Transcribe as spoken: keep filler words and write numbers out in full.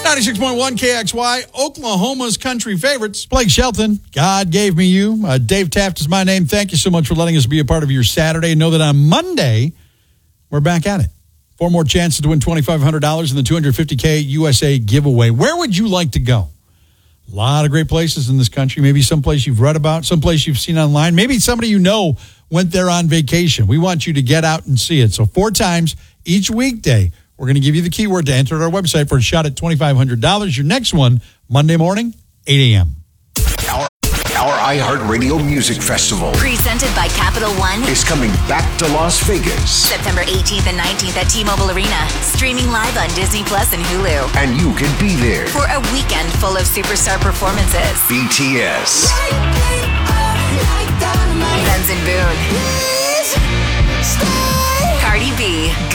ninety-six point one K X Y, Oklahoma's country favorites. Blake Shelton, God Gave Me You. Uh, Dave Taft is my name. Thank you so much for letting us be a part of your Saturday. Know that on Monday, we're back at it. Four more chances to win twenty-five hundred dollars in the two hundred fifty K U S A giveaway. Where would you like to go? A lot of great places in this country. Maybe someplace you've read about, someplace you've seen online. Maybe somebody you know went there on vacation. We want you to get out and see it. So four times each weekday, we're going to give you the keyword to enter at our website for a shot at twenty-five hundred dollars. Your next one, Monday morning, eight a.m. Our, our iHeartRadio Music Festival, presented by Capital One, is coming back to Las Vegas. September eighteenth and nineteenth at T-Mobile Arena. Streaming live on Disney Plus and Hulu. And you can be there for a weekend full of superstar performances. B T S. Benson Boone. Cardi B.